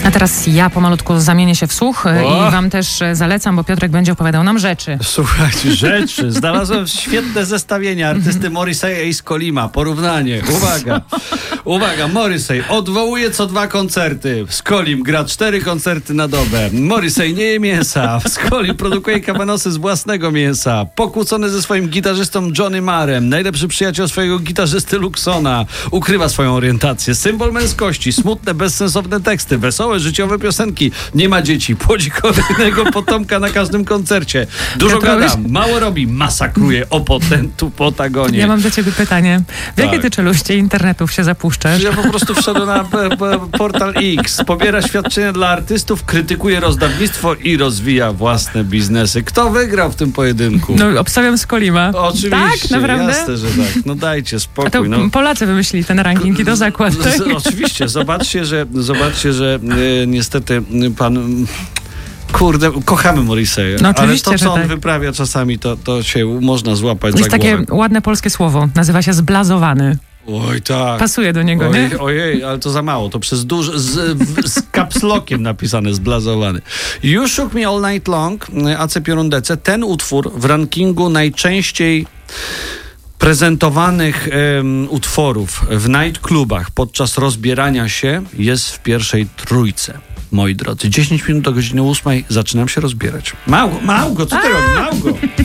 A teraz ja pomalutku zamienię się w słuch i wam też zalecam, bo Piotrek będzie opowiadał nam rzeczy. Słuchajcie, rzeczy. Znalazłem świetne zestawienie artysty Morrissey i Skolima. Porównanie. Uwaga, Morrissey odwołuje co 2 koncerty. Skolim gra 4 koncerty na dobę. Morrissey nie je mięsa. Skolim produkuje kabanosy z własnego mięsa. Pokłócony ze swoim gitarzystą Johnny Marrem. Najlepszy przyjaciel swojego gitarzysty Luxona. Ukrywa swoją orientację. Symbol męskości. Smutne, bezsensowne teksty. Wesołe, życiowe piosenki. Nie ma dzieci. Płodzi kolejnego potomka na każdym koncercie. Dużo gada, mało robi. Masakruje opotentu Patagonie. Ja mam do ciebie pytanie. W jakiej ty czeluście internetów się zapuszczasz? Ja po prostu wszedłem na portal X. Pobiera świadczenia dla artystów, krytykuje rozdawnictwo i rozwija własne biznesy. Kto wygrał w tym pojedynku? No, obstawiam Skolima. Oczywiście. Tak? Naprawdę? Jasne, że tak. No dajcie spokój. A to Polacy wymyślili ten ranking i to zakład. Tak? Oczywiście. Zobaczcie, że niestety pan... Kurde, kochamy Morrissey'a, no, ale to, co on tak wyprawia czasami, to się można złapać jest za głowę. Jest takie ładne polskie słowo. Nazywa się zblazowany. Oj, tak. Pasuje do niego, nie? Ojej, ale to za mało. To przez z caps lockiem napisane, zblazowany. You Shook Me All Night Long, AC Piorundece. Ten utwór w rankingu najczęściej prezentowanych utworów w nightclubach podczas rozbierania się jest w pierwszej trójce. Moi drodzy, 10 minut do godziny 8 zaczynam się rozbierać. Małgo, co ty robisz? Małgo!